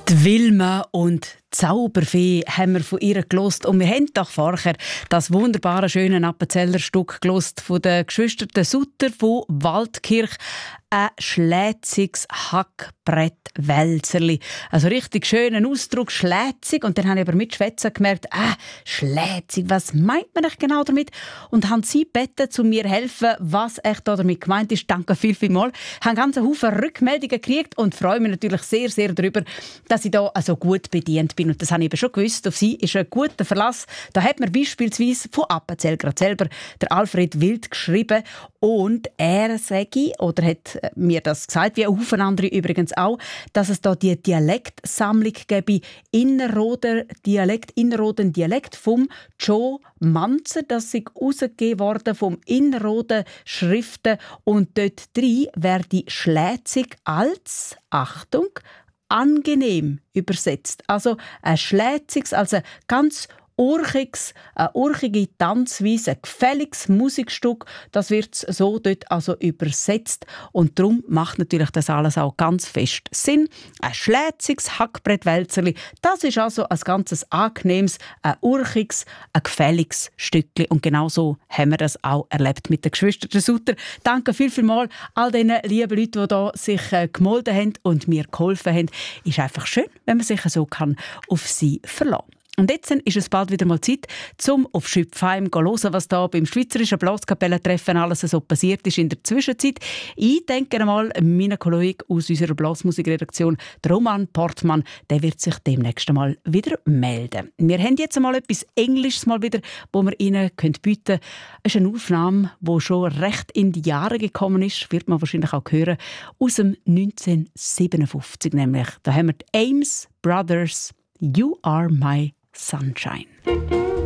Die Wilma und die Zauberfee haben wir von ihr gelost und wir haben doch vorher das wunderbare, schöne Appenzeller Stück gelost von den Geschwistern Sutter von Waldkirch. Ein schlätziges Hackbrett-Wälzerli. Also richtig schönen Ausdruck, schlätzig. Und dann habe ich aber mit Schwätzen gemerkt, schlätzig, was meint man echt genau damit? Und haben sie gebeten, zu mir helfen, was echt damit gemeint ist. Danke vielmals. Ich habe einen ganzen Haufen Rückmeldungen gekriegt und freue mich natürlich sehr, sehr darüber, dass ich da also gut bedient bin. Und das habe ich eben schon gewusst. Auf sie ist ein guter Verlass. Da hat mir beispielsweise von Appenzell gerade selber der Alfred Wild geschrieben. Und er hat mir das gesagt, wie auch viele andere übrigens auch, dass es da die Dialektsammlung gäbe, Innerrhoden Dialekt vom Joe Manzer, das ist herausgegeben worden vom Innerrhoden Schriften und dort drin werde schlätzig als, Achtung, angenehm übersetzt. Also ein schlätziges, also ganz eine urchige Tanzweise, ein gefälliges Musikstück, das wird so dort also übersetzt und darum macht natürlich das alles auch ganz fest Sinn. Ein schlätziges Hackbrettwälzerli, das ist also ein ganzes angenehmes, ein urchiges, ein gefälliges Stückli und genau so haben wir das auch erlebt mit den Geschwistern Sutter. Danke vielmals all diesen lieben Leuten, die da sich gemolden haben und mir geholfen haben. Ist einfach schön, wenn man sich so auf sie verlassen kann. Und jetzt ist es bald wieder mal Zeit, um auf Schüpfheim zu hören, was da beim Schweizerischen Blaskapellentreffen alles so passiert ist in der Zwischenzeit. Ich denke einmal, mein Kollege aus unserer Blasmusikredaktion, Roman Portmann, der wird sich demnächst einmal wieder melden. Wir haben jetzt einmal etwas Englisches mal wieder, wo wir Ihnen bieten können. Es ist eine Aufnahme, die schon recht in die Jahre gekommen ist, wird man wahrscheinlich auch hören, aus dem 1957 nämlich. Da haben wir die Ames Brothers, You Are My Sunshine.